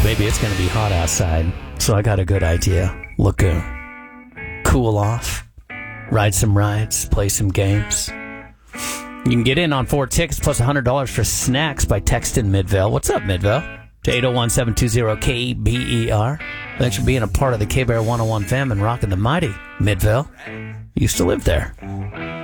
maybe it's going to be hot outside, so I got a good idea. Lagoon. Cool off, ride some rides, play some games. You can get in on 4 tickets plus $100 for snacks by texting Midvale. What's up, Midvale? To 801-720-KBER. Thanks for being a part of the K-Bear 101 fam and rocking the mighty Midvale. Used to live there.